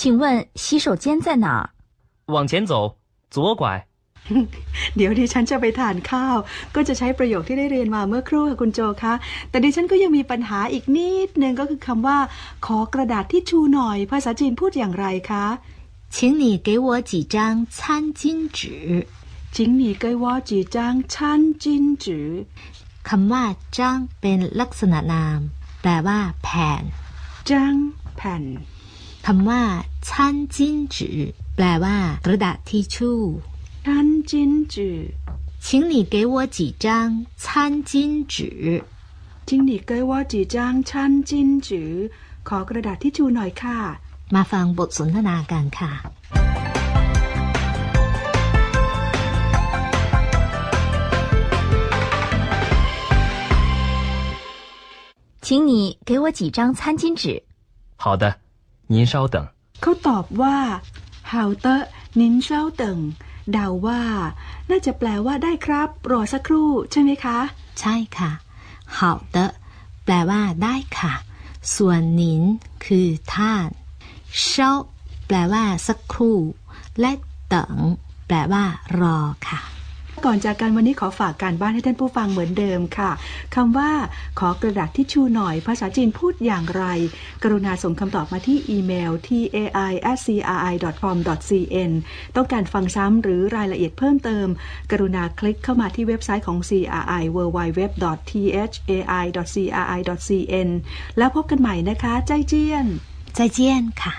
请问洗手间在哪儿？ 往前走，左拐。 เดี๋ยวดิฉันจะไปทานข้าวก็จะใช้ประโยคที่ได้เรียนมาเมื่อครู่ค่ะคุณโจคะแต่ดิฉันก็ยังมีปัญหาอีกนิดนึงก็คือคำว่าขอกระดาษทิชชู่หน่อยภาษาจีนพูดอย่างไรคะ请你给我几张餐巾纸请你给我几张餐巾纸คำว่าจ้างเป็นลักษณะนามแปลว่าแผ่นจ้างแผ่นคำว่า餐巾纸แปลว่ากระดาษทิชชู่餐巾纸请你给我几张餐巾纸请你给我几张餐巾纸ขอกระดาษทิชชู่หน่อยค่ะมาฟังบทสนทนากันค่ะ请你给我几张餐巾纸好的，您稍等。 เขาตอบว่าเฮาเตอนินเช้าเติงเดาว่าน่าจะแปลว่าได้ครับรอสักครู่ใช่ไหมคะใช่ค่ะ好的แปลว่าได้ค่ะส่วนนินคือท่านเช้าแปลว่าสักครู่และเติงแปลว่ารอค่ะก่อนจากกันวันนี้ขอฝากการบ้านให้ท่านผู้ฟังเหมือนเดิมค่ะคำว่าขอกระดาษทิชชู่หน่อยภาษาจีนพูดอย่างไรกรุณาส่งคำตอบมาที่อีเมล tai@cri.com.cn ต้องการฟังซ้ำหรือรายละเอียดเพิ่มเติมกรุณาคลิกเข้ามาที่เว็บไซต์ของ CRI www.thai.cri.cn แล้วพบกันใหม่นะคะใจเจี้ยนใจเจี้ยนค่ะ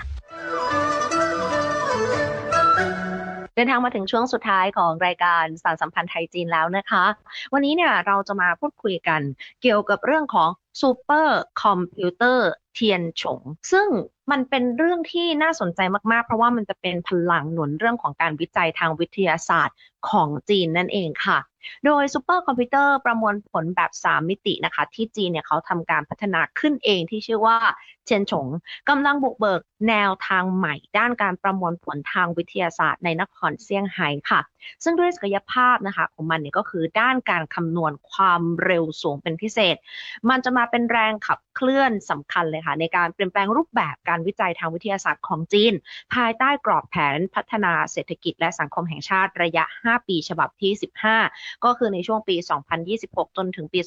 เดินทางมาถึงช่วงสุดท้ายของรายการสารสัมพันธ์ไทยจีนแล้วนะคะวันนี้เนี่ยเราจะมาพูดคุยกันเกี่ยวกับเรื่องของซูเปอร์คอมพิวเตอร์เทียนฉงซึ่งมันเป็นเรื่องที่น่าสนใจมากๆเพราะว่ามันจะเป็นพลังหนุนเรื่องของการวิจัยทางวิทยาศาสตร์ของจีนนั่นเองค่ะโดยซูเปอร์คอมพิวเตอร์ประมวลผลแบบ3มิตินะคะที่จีนเนี่ยเขาทำการพัฒนาขึ้นเองที่ชื่อว่าเทียนฉงกำลังบุกเบิกแนวทางใหม่ด้านการประมวลผลทางวิทยาศาสตร์ในนครเซี่ยงไฮ้ค่ะซึ่งด้วยศักยภาพนะคะของมันเนี่ยก็คือด้านการคำนวณความเร็วสูงเป็นพิเศษมันจะมาเป็นแรงขับเคลื่อนสำคัญเลยค่ะในการเปลี่ยนแปลงรูปแบบการวิจัยทางวิทยาศาสตร์ของจีนภายใต้กรอบแผนพัฒนาเศรษฐกิจและสังคมแห่งชาติระยะ5ปีฉบับที่15ก็คือในช่วงปี2026จนถึงปี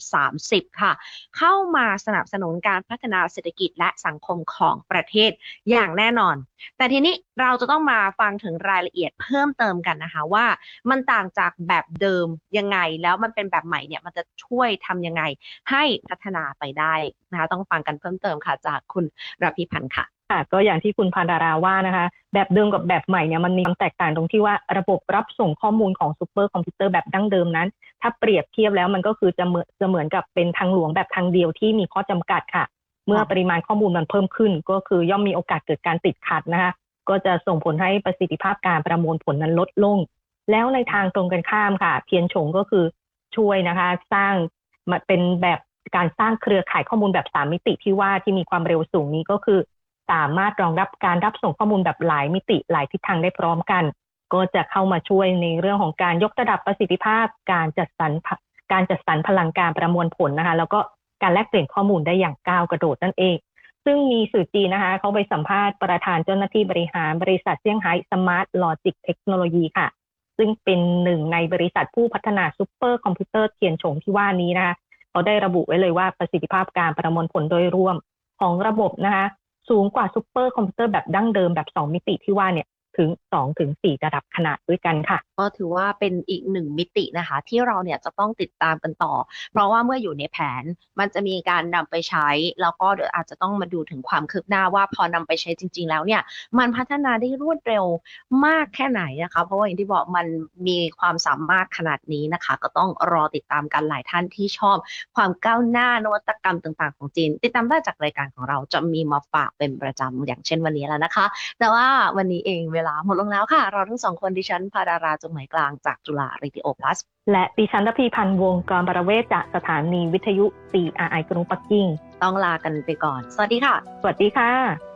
2030ค่ะเข้ามาสนับสนุนการพัฒนาเศรษฐกิจและสังคมของประเทศอย่างแน่นอนแต่ทีนี้เราจะต้องมาฟังถึงรายละเอียดเพิ่มเติมกันนะคะว่ามันต่างจากแบบเดิมยังไงแล้วมันเป็นแบบใหม่เนี่ยมันจะช่วยทำยังไงให้พัฒนาไปได้นะคะต้องฟังกันเพิ่มเติมค่ะจากคุณรพิพันธ์ค่ะก็อย่างที่คุณพันดาราว่านะคะแบบเดิมกับแบบใหม่เนี่ยมันมีความแตกต่างตรงที่ว่าระบบรับส่งข้อมูลของซูเปอร์คอมพิวเตอร์แบบดั้งเดิมนั้นถ้าเปรียบเทียบแล้วมันก็คือจะเหมือนกับเป็นทางหลวงแบบทางเดียวที่มีข้อจำกัดค่ะเมื่อปริมาณข้อมูลมันเพิ่มขึ้นก็คือย่อมมีโอกาสเกิดการติดขัดนะคะก็จะส่งผลให้ประสิทธิภาพการประมวลผลนั้นลดลงแล้วในทางตรงกันข้ามค่ะเทียนฉงก็คือช่วยนะคะสร้างมาเป็นแบบการสร้างเครือข่ายข้อมูลแบบ3มิติที่ว่าที่มีความเร็วสูงนี้ก็คือสามารถรองรับการรับส่งข้อมูลแบบหลายมิติหลายทิศทางได้พร้อมกันก็จะเข้ามาช่วยในเรื่องของการยกระดับประสิทธิภาพการจัดสรรพลังการประมวลผลนะคะแล้วก็การแลกเปลี่ยนข้อมูลได้อย่างก้าวกระโดดนั่นเองซึ่งมีสื่อจีนนะคะเขาไปสัมภาษณ์ประธานเจ้าหน้าที่บริหารบริษัทเซี่ยงไฮ้สมาร์ทลอจิกเทคโนโลยีค่ะซึ่งเป็นหนึ่งในบริษัทผู้พัฒนาซูเปอร์คอมพิวเตอร์เทียนฉงที่ว่านี้นะคะเขาได้ระบุไว้เลยว่าประสิทธิภาพการประมวลผลโดยรวมของระบบนะคะสูงกว่าซูเปอร์คอมพิวเตอร์แบบดั้งเดิมแบบ2มิติที่ว่าเนี่ยถึง 2-4 ระดับขนาดด้วยกันค่ะก็ถือว่าเป็นอีก1มิตินะคะที่เราเนี่ยจะต้องติดตามกันต่อเพราะว่าเมื่ออยู่ในแผนมันจะมีการนำไปใช้แล้วก็เดี๋ยวอาจจะต้องมาดูถึงความคืบหน้าว่าพอนำไปใช้จริงๆแล้วเนี่ยมันพัฒนาได้รวดเร็วมากแค่ไหนนะคะเพราะว่าอย่างที่บอกมันมีความสามารถขนาดนี้นะคะก็ต้องรอติดตามกันหลายท่านที่ชอบความก้าวหน้านวัตกรรมต่างๆของจีนติดตามได้จากรายการของเราจะมีมาฝากเป็นประจำอย่างเช่นวันนี้แล้วนะคะแต่ว่าวันนี้เองเวลาหมดลงแล้วค่ะเราทั้งสองคนดิฉันภาดาราจงไหมกลางจากจุฬาเรดิโอ Plus และดิฉันรพีพันธ์วงศ์กรบรเวชจากสถานีวิทยุ CRI กรุงปักกิ่งต้องลากันไปก่อนสวัสดีค่ะสวัสดีค่ะ